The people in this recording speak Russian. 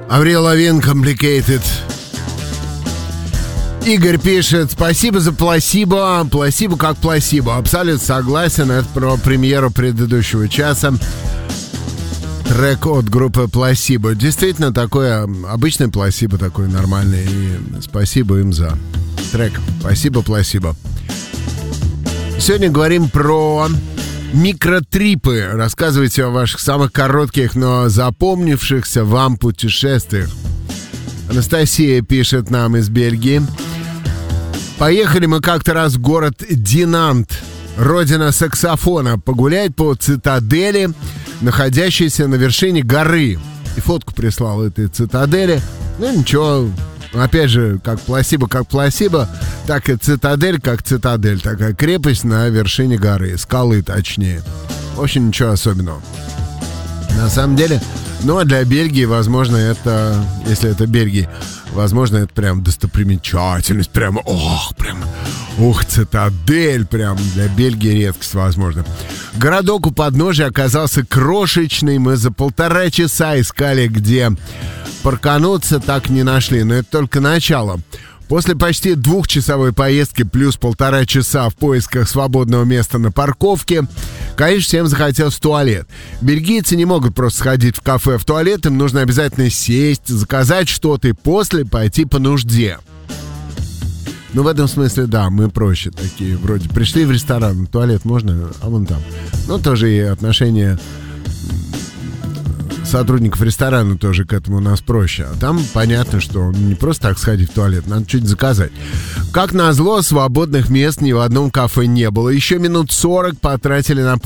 Аврил Лавин, Complicated. Игорь пишет: спасибо за пласибо. Пласибо как пласибо. Абсолютно согласен. Это про премьеру предыдущего часа. Трек от группы Пласибо. Действительно, такое обычное пласибо, такой нормальный. И спасибо им за трек. Спасибо, Пласибо. Сегодня говорим про микротрипы. Рассказывайте о ваших самых коротких, но запомнившихся вам путешествиях. Анастасия пишет нам из Бельгии. Поехали мы как-то раз в город Динант, родина саксофона, погулять по цитадели, находящейся на вершине горы. И фотку прислал этой цитадели. Ну ничего, опять же, как пласибо, так и цитадель, как цитадель. Такая крепость на вершине горы, скалы точнее. В общем, ничего особенного. На самом деле, ну а для Бельгии, возможно, это, если это Бельгия, возможно, это прям достопримечательность, прям, цитадель, прям для Бельгии редкость, возможно. Городок у подножия оказался крошечный, мы за 1,5 часа искали, где паркануться, так не нашли, но это только начало. После почти 2-часовой поездки плюс 1,5 часа в поисках свободного места на парковке, конечно, всем захотелось в туалет. Бельгийцы не могут просто сходить в кафе в туалет, им нужно обязательно сесть, заказать что-то и после пойти по нужде. Ну, в этом смысле, да, мы проще такие. Вроде пришли в ресторан, туалет можно, а вон там. Ну, тоже и отношение сотрудников ресторана тоже к этому у нас проще. А там понятно, что не просто так сходить в туалет, надо что-нибудь заказать. Как назло, свободных мест ни в одном кафе не было. Еще минут 40 потратили на